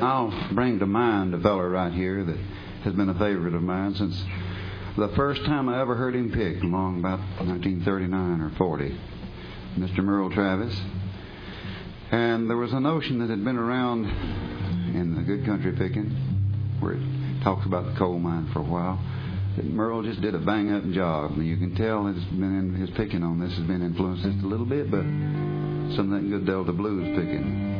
I'll bring to mind a feller right here that has been a favorite of mine since the first time I ever heard him pick, along about 1939 or 40, Mr. Merle Travis. And there was a notion that had been around in the Good Country Picking, where it talks about the coal mine for a while, that Merle just did a bang-up job. You can tell his picking on this has been influenced just a little bit, but some of that good Delta blues picking.